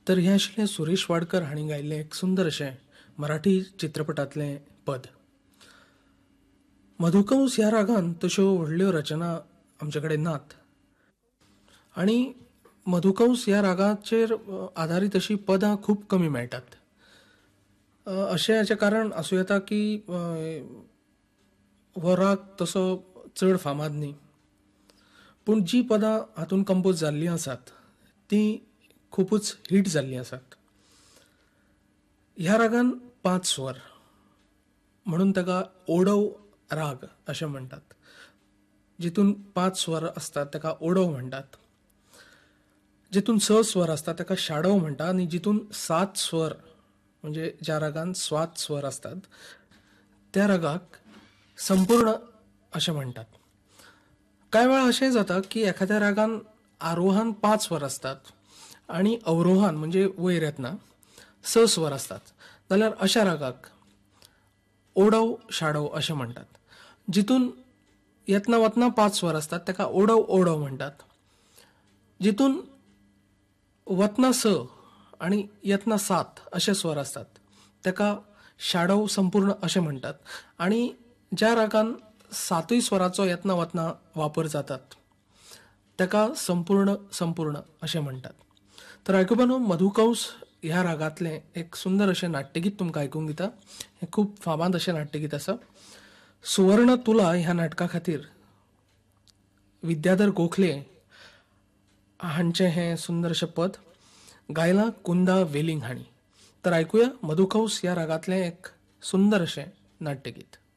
तर हे आशिल्लें सुरेश वाडकर हांणी गायिल्लें एक सुंदर अशें मराठी चित्रपटांतलें पद. मधुकंस ह्या रागान तश्यो व्हडल्यो रचना आमचे कडेन नात आनी मधुकंस ह्या रागाचेर आदारीत अशीं पदां खूब कमी मेळटात. अशें हाचें कारण आसूं येता की हो राग तसो चड फामाद न्ही, पूण जीं पदां हातूंत कंपोज जाल्लीं आसात तीं खुबूच हिट जाल्लीं आसात. ह्या रागान 5 स्वर म्हणून ताका ओडव राग अशें म्हणटात. जितून 5 स्वर आसतात ताका ओडव म्हणटात. जितून 6 स्वर आसतात ताका शाडव म्हणटात आनी जितून 7 स्वर म्हणजे ज्या रागान 7 स्वर आसतात त्या रागाक संपूर्ण अशें म्हणटात. कांय वेळा अशें जाता की एखाद्या रागान आरोहान 5 स्वर आसतात आनी अवरोहान म्हणजे वयर येतना 6 स्वर आसतात, जाल्यार अशा रागाक ओडव शाडव अशें म्हणटात. जितून येतना वतना 5 स्वर आसतात ताका ओडव ओडव म्हणटात. जितून वतना 6 आनी येतना 7 अशे स्वर आसतात ताका शाडव संपूर्ण अशें म्हणटात. आनी ज्या रागान 7 स्वराचो येतना वतना वापर जातात ताका संपूर्ण संपूर्ण अशें म्हणटात. तर आयकुपानो, मधुकंस ह्या रागांतलें एक सुंदर अशें नाट्यगीत तुमकां आयकूंक दिता. हें खूब फामाद अशें नाट्यगीत आसा. सुवर्ण तुला ह्या नाटका खातीर विद्याधर गोखले हांचें हें सुंदर अशें पद गायलां कुंदा वेलिंग हांणी. तर आयकुया मधुकंस ह्या रागांतलें एक सुंदर अशें नाट्यगीत.